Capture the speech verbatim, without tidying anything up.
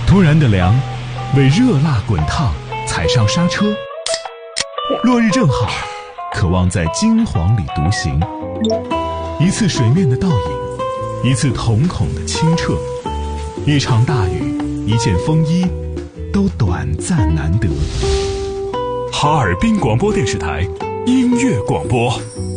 突然的凉，为热辣滚烫踩上刹车。落日正好，渴望在金黄里独行。一次水面的倒影，一次瞳孔的清澈，一场大雨，一件风衣，都短暂难得。 哈尔滨广播电视台音乐广播。